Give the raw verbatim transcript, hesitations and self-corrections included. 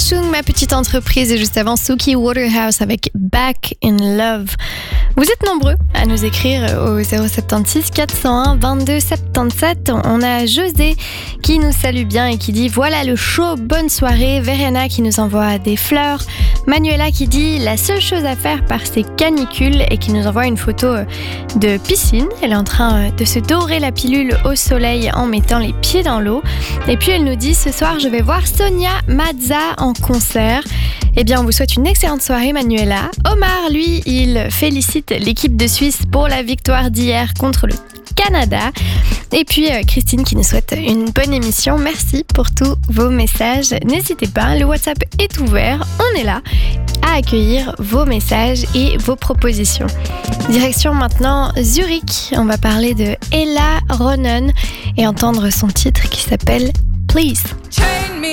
Bashung, ma petite entreprise, et juste avant Suki Waterhouse avec Back in Love. Vous êtes nombreux à nous écrire au zéro sept six quatre zéro un vingt-deux soixante-dix-sept. On a José qui nous salue bien et qui dit voilà le show, bonne soirée. Verena qui nous envoie des fleurs. Manuela qui dit la seule chose à faire par ces canicules et qui nous envoie une photo de piscine. Elle est en train de se dorer la pilule au soleil en mettant les pieds dans l'eau. Et puis elle nous dit ce soir je vais voir Sonia Mazza en concert. Eh bien, on vous souhaite une excellente soirée, Manuela. Omar, lui, il félicite l'équipe de Suisse pour la victoire d'hier contre le Canada. Et puis, euh, Christine qui nous souhaite une bonne émission. Merci pour tous vos messages. N'hésitez pas, le WhatsApp est ouvert. On est là à accueillir vos messages et vos propositions. Direction maintenant Zurich. On va parler de Ella Ronan et entendre son titre qui s'appelle Please.